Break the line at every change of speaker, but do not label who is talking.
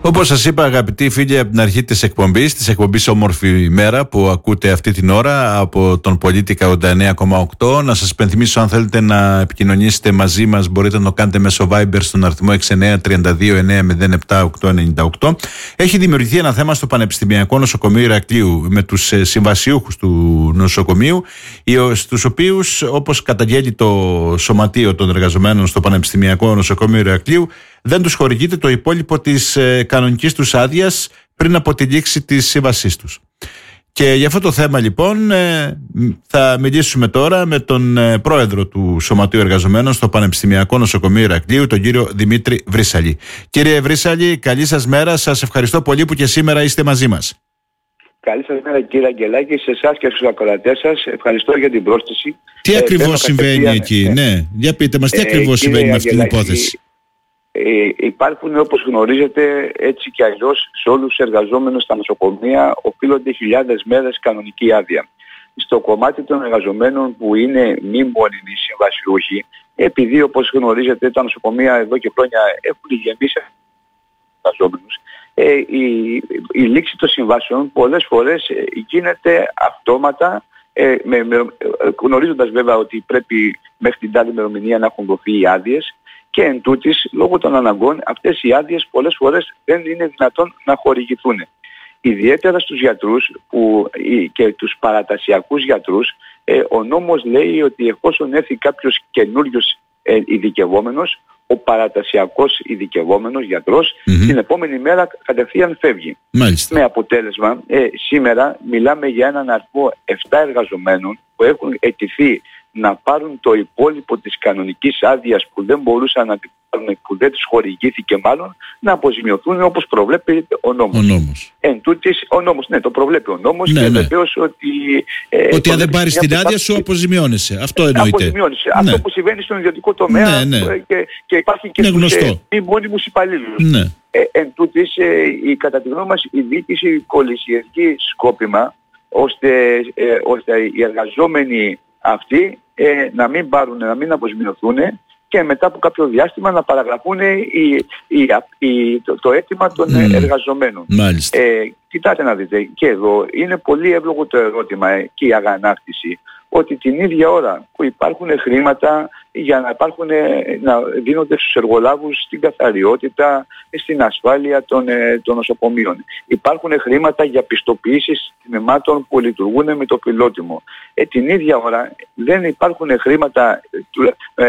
Όπως σας είπα, αγαπητοί φίλοι, από την αρχή της εκπομπής Όμορφη ημέρα που ακούτε αυτή την ώρα από τον Πολίτικα 89,8, να σας υπενθυμίσω, αν θέλετε να επικοινωνήσετε μαζί μας, μπορείτε να το κάνετε μέσω Viber στον αριθμό 6932-907-898. Έχει δημιουργηθεί ένα θέμα στο Πανεπιστημιακό Νοσοκομείο Ηρακλείου με τους συμβασιούχους του νοσοκομείου, στους οποίους, όπως καταγγέλει το Σωματείο των Εργαζομένων στο Πανεπιστημιακό Νοσοκομείο Ηρακλείου, δεν τους χορηγείται το υπόλοιπο της κανονικής τους άδειας πριν από τη λήξη της σύμβασής τους. Και για αυτό το θέμα λοιπόν θα μιλήσουμε τώρα με τον πρόεδρο του Σωματείου Εργαζομένων στο Πανεπιστημιακό Νοσοκομείο Ηρακλείου, τον κύριο Δημήτρη Βρύσαλη. Κύριε Βρύσαλη, καλή σας μέρα. Σας ευχαριστώ πολύ που και σήμερα είστε μαζί μας.
Καλή σας μέρα, κύριε Αγγελάκη, σε εσάς και στους ακροατές σας. Ευχαριστώ για την πρόσθεση.
Τι ακριβώς συμβαίνει εκεί, ναι. Για πείτε μας, τι ακριβώς συμβαίνει με αυτή την υπόθεση.
Υπάρχουν, όπως γνωρίζετε, έτσι και αλλιώς σε όλους τους εργαζόμενους στα νοσοκομεία οφείλονται χιλιάδες μέρες κανονική άδεια. Στο κομμάτι των εργαζομένων που είναι μη μόνιμοι συμβασιούχοι, επειδή όπως γνωρίζετε τα νοσοκομεία εδώ και χρόνια έχουν γεμίσει εργαζόμενους, η λήξη των συμβάσεων πολλές φορές γίνεται αυτόματα, γνωρίζοντας βέβαια ότι πρέπει μέχρι την τάδε ημερομηνία να έχουν δοθεί οι άδειες. Και εν τούτης, λόγω των αναγκών, αυτές οι άδειες πολλές φορές δεν είναι δυνατόν να χορηγηθούν. Ιδιαίτερα στους γιατρούς και τους παρατασιακούς γιατρούς, ο νόμος λέει ότι εφόσον έρθει κάποιος καινούριος ειδικευόμενος, ο παρατασιακός ειδικευόμενος γιατρός την επόμενη μέρα κατευθείαν φεύγει.
Μάλιστα.
Με αποτέλεσμα, σήμερα μιλάμε για έναν αριθμό 7 εργαζομένων που έχουν αιτηθεί να πάρουν το υπόλοιπο της κανονικής άδειας που δεν μπορούσαν να την πάρουν, που δεν τους χορηγήθηκε μάλλον, να αποζημιωθούν όπως προβλέπει ο νόμος.
Ο νόμος.
Εν τούτης, ο νόμος, ναι, το προβλέπει ο νόμος,
ναι,
και
ναι.
Βεβαίως ότι...
ότι αν δεν πάρεις την άδεια σου αποζημιώνεσαι. Αυτό εννοείται.
Αποζημιώνεσαι.
Ναι.
Αυτό που συμβαίνει στον ιδιωτικό τομέα,
ναι.
Και υπάρχει και στους μη μόνιμους υπαλλήλους.
Ναι.
Εν τούτης, κατά τη γνώμη μας, η διοίκηση κολυσιεργεί σκόπιμα ώστε οι εργαζόμενοι αυτοί να μην πάρουν, να μην αποζημιωθούν και μετά από κάποιο διάστημα να παραγραφούν το αίτημα των εργαζομένων. Κοιτάτε να δείτε, και εδώ είναι πολύ εύλογο το ερώτημα και η αγανάκτηση, ότι την ίδια ώρα που υπάρχουν χρήματα για να δίνονται στους εργολάβους στην καθαριότητα, στην ασφάλεια των νοσοκομείων. Υπάρχουν χρήματα για πιστοποιήσεις τμήματων που λειτουργούν με το πιλότιμο. Την ίδια ώρα δεν υπάρχουν χρήματα